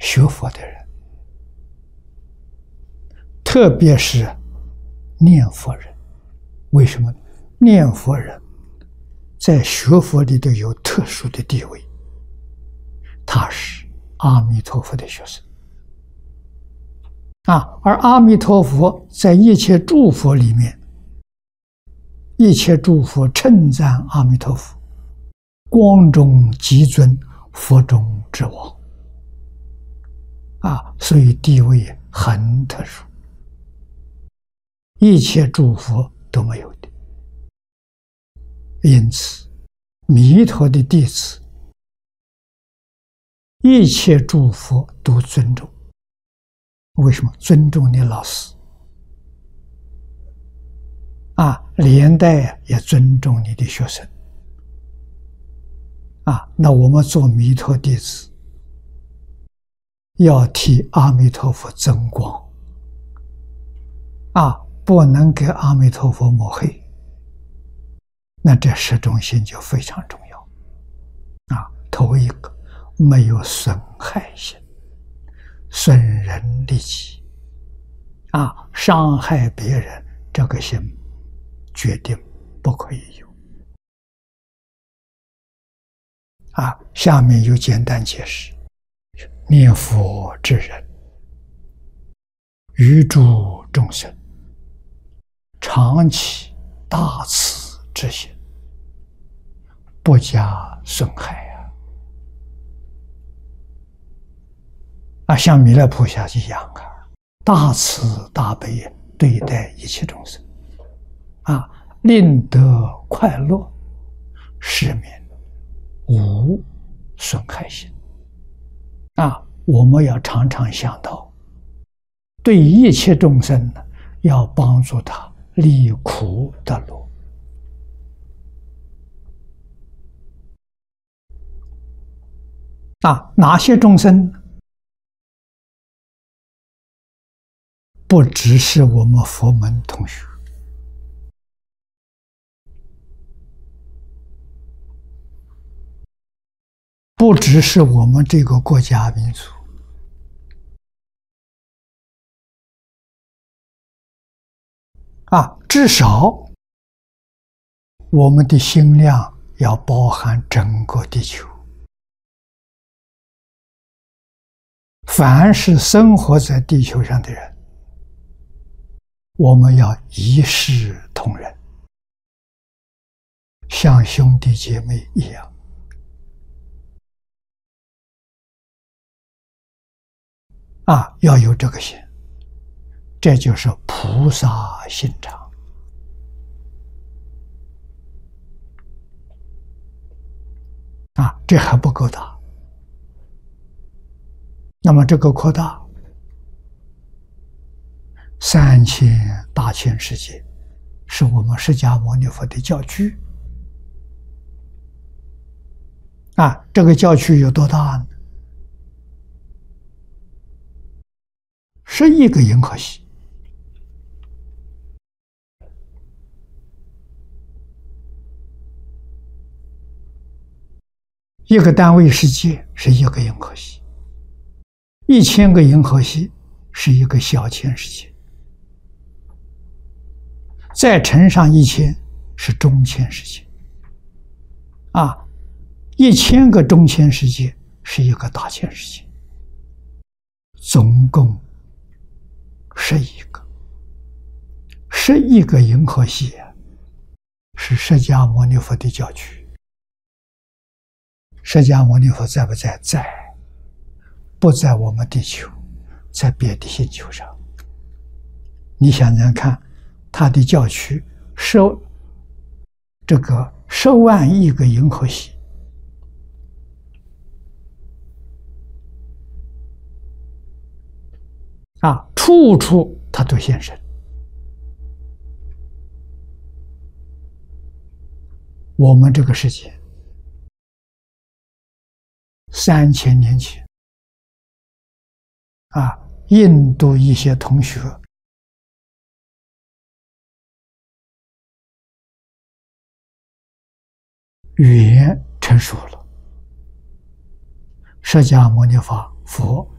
学佛的人，特别是念佛人。为什么？念佛人在学佛里头有特殊的地位，他是阿弥陀佛的学生而阿弥陀佛在一切诸佛里面，一切诸佛称赞阿弥陀佛，光中极尊，佛中之王所以地位很特殊，一切诸佛都没有的。因此弥陀的弟子一切诸佛都尊重。为什么？尊重你老师连带也尊重你的学生那我们做弥陀弟子要替阿弥陀佛增光不能给阿弥陀佛抹黑，那这十种心就非常重要头一个没有损害心，损人利己伤害别人，这个心决定不可以有下面有简单解释：念佛之人，于诸众生常起大慈之心，不加损害像弥勒菩萨一样大慈大悲对待一切众生令得快乐，是名无损害心我们要常常想到，对一切众生要帮助他离苦得乐哪些众生？不只是我们佛门同学，不只是我们这个国家民族至少我们的心量要包含整个地球。凡是生活在地球上的人，我们要一视同仁，像兄弟姐妹一样要有这个心，这就是菩萨心肠这还不够大。那么这个扩大3000大千世界，是我们释迦牟尼佛的教区这个教区有多大呢？10亿个银河系，一个单位世界是1个银河系，1000个银河系是一个小千世界，再乘上1000是中千世界1000个中千世界是一个大千世界，总共10亿个，10亿个银河系是释迦牟尼佛的教区。释迦牟尼佛在不在？在，不在我们地球，在别的星球上。你想想看，他的教区这个10万亿个银河系处处他都现身。我们这个世界3000年前印度一些同学语言成熟了，释迦牟尼佛